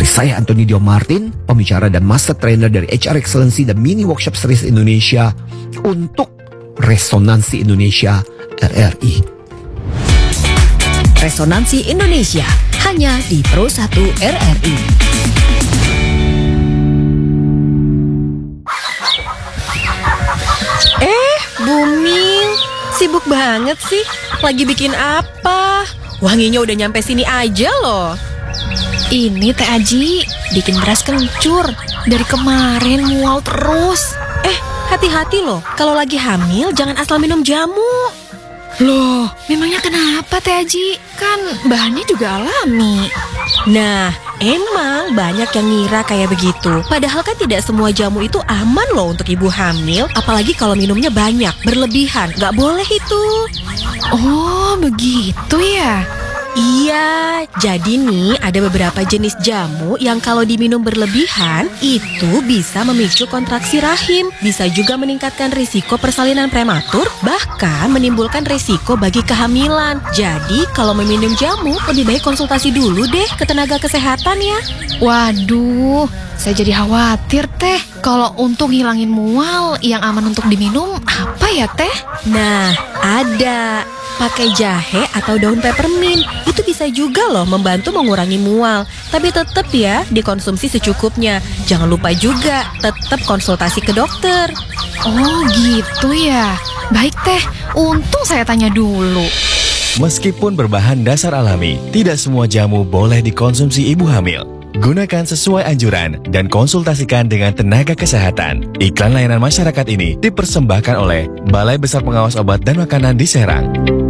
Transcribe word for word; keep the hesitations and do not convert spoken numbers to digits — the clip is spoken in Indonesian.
Dari saya Anthony Dio Martin, pembicara dan master trainer dari H R Excellency dan Mini Workshop Series Indonesia untuk Resonansi Indonesia R R I. Resonansi Indonesia hanya di Pro satu R R I. Eh, Buming, sibuk banget sih. Lagi bikin apa? Wanginya udah nyampe sini aja loh. Ini Teh Aji, bikin beras kencur. Dari kemarin mual terus. Eh, hati-hati loh. Kalau lagi hamil jangan asal minum jamu. Loh, memangnya kenapa Teh Aji? Kan bahannya juga alami. Nah, emang banyak yang ngira kayak begitu. Padahal kan tidak semua jamu itu aman loh untuk ibu hamil. Apalagi kalau minumnya banyak, berlebihan. Gak boleh itu. Oh, begitu ya? Iya, jadi nih ada beberapa jenis jamu yang kalau diminum berlebihan itu bisa memicu kontraksi rahim, bisa juga meningkatkan risiko persalinan prematur, bahkan menimbulkan risiko bagi kehamilan. Jadi kalau meminum jamu lebih baik konsultasi dulu deh ke tenaga kesehatan ya. Waduh, saya jadi khawatir Teh. Kalau untuk ngilangin mual yang aman untuk diminum, apa ya Teh? Nah, ada. Pakai jahe atau daun peppermint. Itu bisa juga loh membantu mengurangi mual. Tapi tetap ya dikonsumsi secukupnya. Jangan lupa juga tetap konsultasi ke dokter. Oh gitu ya. Baik Teh, untung saya tanya dulu. Meskipun berbahan dasar alami, tidak semua jamu boleh dikonsumsi ibu hamil. Gunakan sesuai anjuran dan konsultasikan dengan tenaga kesehatan. Iklan layanan masyarakat ini dipersembahkan oleh Balai Besar Pengawas Obat dan Makanan di Serang.